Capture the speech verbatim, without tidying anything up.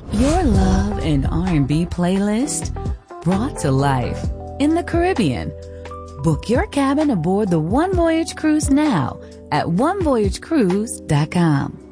Your love and R and B playlist brought to life in the Caribbean. Book your cabin aboard the One Voyage Cruise now at one voyage cruise dot com.